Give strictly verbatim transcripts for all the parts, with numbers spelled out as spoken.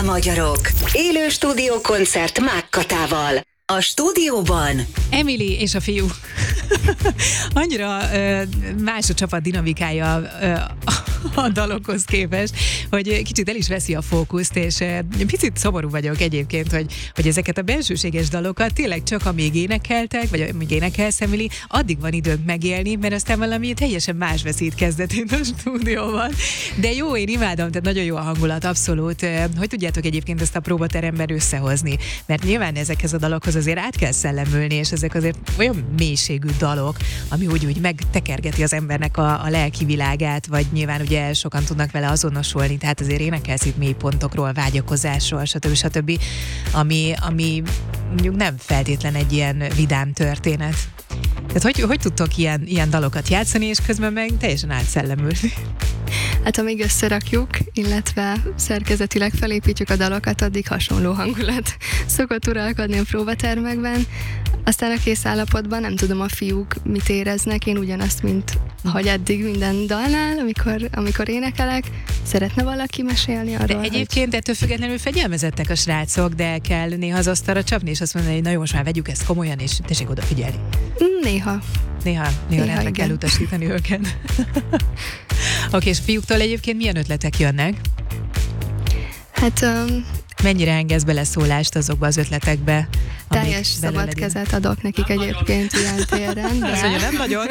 magyarok! Élő stúdiókoncert Mág-Katával. A stúdióban Emily és a fiú. Annyira uh, más a csapat dinamikája uh, a dalokhoz képest, hogy kicsit el is veszi a fókuszt, és uh, picit szomorú vagyok egyébként, hogy, hogy ezeket a bensőséges dalokat tényleg csak amíg énekeltek, vagy amíg énekelsz, Emily, addig van időnk megélni, mert aztán valami teljesen más veszít kezdetét a stúdióban. De jó, én imádom, tehát nagyon jó a hangulat, abszolút. Hogy tudjátok egyébként ezt a próbateremben összehozni? Mert nyilván ezekhez a dalokhoz azért át kell szellemülni, és ezek azért olyan mélységű dalok, ami úgy, úgy megtekergeti az embernek a, a lelki világát, vagy nyilván ugye sokan tudnak vele azonosulni, tehát azért énekelsz itt mély pontokról, vágyakozásról, stb. stb. Ami, ami mondjuk nem feltétlen egy ilyen vidám történet. Tehát hogy, hogy tudtok ilyen, ilyen dalokat játszani, és közben meg teljesen átszellemülni? Hát amíg összerakjuk, illetve szerkezetileg felépítjük a dalokat, addig hasonló hangulat szokott uralkodni a próbatermekben. Aztán a kész állapotban nem tudom, a fiúk mit éreznek, én ugyanazt, mint hogy eddig minden dalnál, amikor, amikor énekelek. Szeretne valaki mesélni arról? De egyébként hogy... ettől függetlenül fegyelmezettek a srácok, de kell néha az asztalra csapni, és azt mondani, hogy na jó, most már vegyük ezt komolyan, és tessék odafigyelni. Néha. Néha, néha, néha kell utasítani őket. Oké, és fiúktól egyébként milyen ötletek jönnek? Hát... Um, mennyire engedsz beleszólást azokba az ötletekbe? Teljes szabad kezet adok nekik nem egyébként nagyon. Ilyen téren. De... Azt mondja, nem nagyon.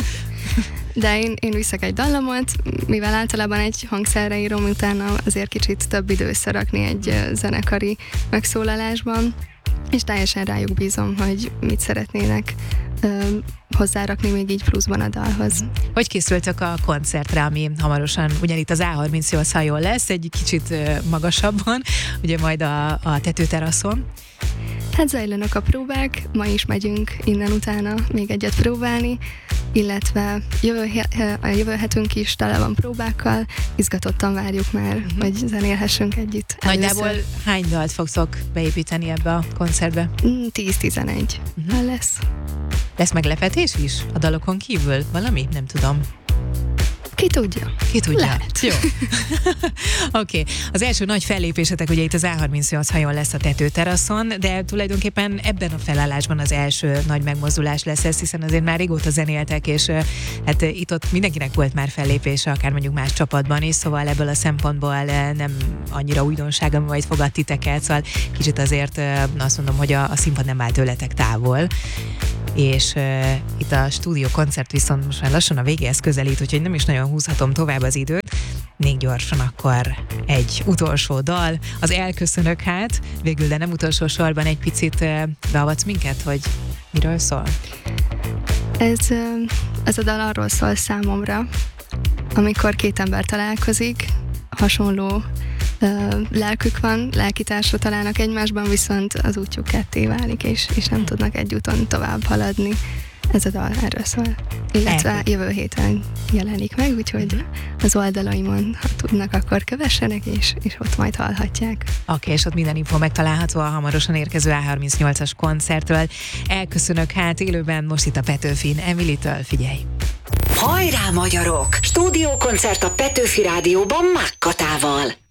De én, én viszek egy dallamot, mivel általában egy hangszerre írom, utána azért kicsit több idő összerakni egy zenekari megszólalásban, és teljesen rájuk bízom, hogy mit szeretnének ö, hozzárakni még így pluszban a dalhoz. Hogy készültök a koncertre, ami hamarosan ugyanitt az á harmincnyolc hajón lesz, egy kicsit ö, magasabban, ugye majd a, a tetőteraszon? Hát zajlanak a próbák, ma is megyünk innen utána még egyet próbálni, illetve jövő, a jövő hetünk is tele van próbákkal, izgatottan várjuk már, uh-huh. hogy zenélhessünk együtt. Nagyjából először. Hány dalt fogtok beépíteni ebbe a koncertbe? tíz-tizenegy uh-huh. lesz. Lesz meglepetés is a dalokon kívül? Valami? Nem tudom. Ki tudja? Ki tudja? Lehet. Jó. Oké. Okay. Az első nagy fellépésetek ugye itt az á harmincnyolc hajón lesz a tetőteraszon, de tulajdonképpen ebben a felállásban az első nagy megmozdulás lesz ez, hiszen azért már régóta zenéltek, és hát itt-ott mindenkinek volt már fellépése, akár mondjuk más csapatban is, szóval ebből a szempontból nem annyira újdonság, ami majd fogad titeket, szóval kicsit azért azt mondom, hogy a, a színpad nem áll tőletek távol. És uh, itt a stúdió koncert viszont most már lassan a végéhez közelít, úgyhogy nem is nagyon húzhatom tovább az időt. Még gyorsan akkor egy utolsó dal, az Elköszönök hát, végül, de nem utolsó sorban egy picit uh, beavatsz minket, hogy miről szól? Ez, uh, ez a dal arról szól számomra, amikor két ember találkozik, hasonló Uh, lelkük van, lelkitársra találnak egymásban, viszont az útjuk ketté válik, és, és nem tudnak egy úton tovább haladni. Ez a dal erről szól. Illetve jövő héten jelenik meg, úgyhogy az oldalaimon, ha tudnak, akkor kövessenek, és, és ott majd hallhatják. Oké, okay, és ott minden info megtalálható a hamarosan érkező á harmincnyolcas koncertről. Elköszönök hát élőben most itt a Petőfin. Emily-től, figyelj! Hajrá magyarok! Stúdiókoncert a Petőfi Rádióban Mág-Katával.